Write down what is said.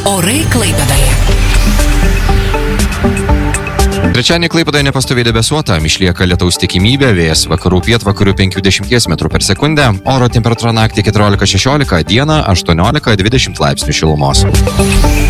Orai Klaipėdoje. Trečiadienį Klaipėdoje nepastoviai debesuota, išlieka lietaus tikimybė, vėjas vakarų pietvakarių 5-10 metrų per sekundę, oro temperatūra naktį 14-16, dieną 18-20 laipsnių šilumos.